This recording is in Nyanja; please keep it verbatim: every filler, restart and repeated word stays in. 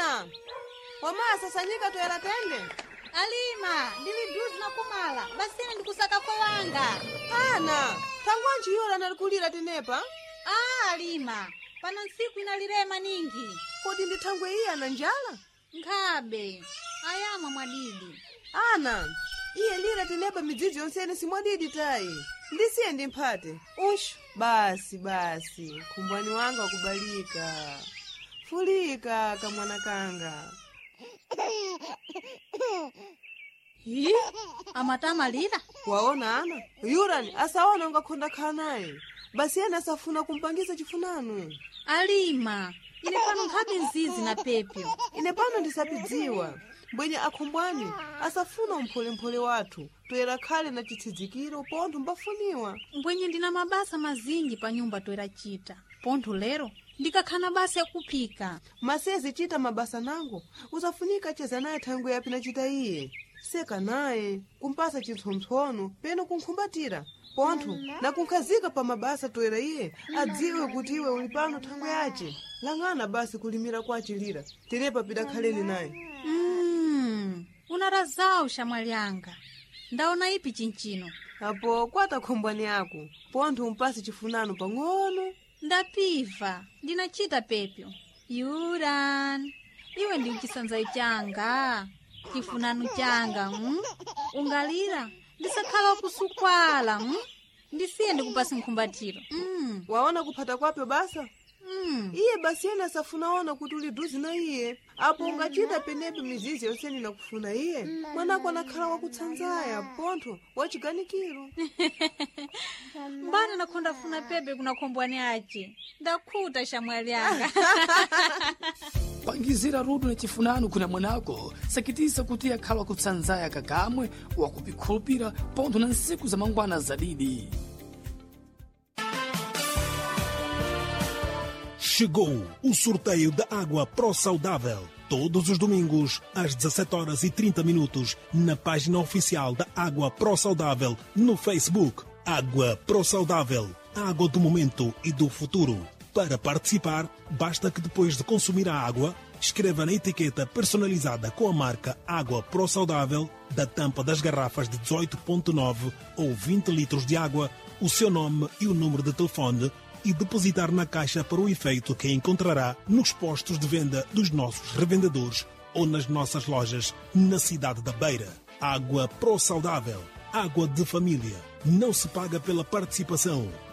Ana, wamasa sanyika toera tende. Alima, ndili duzi na kumala, basini ndikusaka kwa wanga. Ana, tangwanji yola nalikulira tenepa? Ah, Alima, pano nsiku inalirema ningi. Kodi ndithangwe iya na njala? Nkhabe, ayama mwadidi. Ana, iye lira tenepa midzizi yonsene simwadidi tayi. Ndisiye ndimphate. Ushu, basi basi, kumbwani wanga wakubalika. Fulika kamwana kanga. Hi, amatama lira. Waona Ana, yurani asaona ungakhonda khala naye. Basi yena asafuna kumpangiza chifunano. Alima, ine pano nkhabe nzizi na pepyo. Ine pano ndisapidziwa. Mbwenye akhombwani asafuna umphole-mphole wathu toera khale na chithidzikiro pontho mbafuniwa. Mbwenye ndina mabasa mazinji pa nyumba toera chita. Pontho lero ndikakhana basa yakuphika. Masezi chita mabasa nango usafunika cheza naye thangwe yapi na chita iye. Seka naye kumpasa chitsontsono peno kunkhumbatira pontho na kunkhazika pa mabasa toera iye adziwe kuti iwe uli pano thangwe yace. Lang'ana basi kulimira kwa achilira terepa pida khaleni naye. Mm, unarazao shamwali anga. Ndaona ipi chinchino. Apo kwata khombwani yako pontho umpasi chifunano pang'ono. Ndapiva, ndinachita pepyo. Yuran, iwe ndi chisanzayo changa. Chifunano changa, mm? Ungalira, ndisakhala kusukwala, mm? Ndisiye ndikupasi nkhumbatiro. Mm. Waona kuphata kwapyo basa? Mm. Iye basi yena safunaona kuti uli duzi na iye. Apo ungachita penepe mizizi yonseni na kufuna iye. Mwanako anakhala wakutsanzaya pontho wachiganikiro. Mbana nakonda funa pepe kuna khombwani ache. Ndakhuta shamwali anga. Pangizira rudu na chifunano kuna mwanako sakitisa kuti akhala kutsanzaya kakamwe wakupikhulupira pontho na nsiku za mangwana zadidi. Chegou o sorteio da Água Pro Saudável. Todos os domingos, às dezassete horas e trinta minutos, na página oficial da Água Pro Saudável, no Facebook. Água Pro Saudável, a água do momento e do futuro. Para participar, basta que depois de consumir a água, escreva na etiqueta personalizada com a marca Água Pro Saudável, da tampa das garrafas de dezoito ponto nove ou vinte litros de água, o seu nome e o número de telefone, e depositar na caixa para o efeito que encontrará nos postos de venda dos nossos revendedores ou nas nossas lojas na cidade da Beira. Água Pro Saudável, água de família. Não se paga pela participação.